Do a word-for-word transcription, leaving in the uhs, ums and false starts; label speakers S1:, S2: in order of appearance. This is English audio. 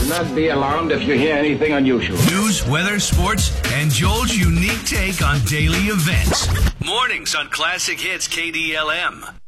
S1: Do not be alarmed if you hear anything unusual.
S2: News, weather, sports, and Joel's unique take on daily events. Mornings on Classic Hits K D L M.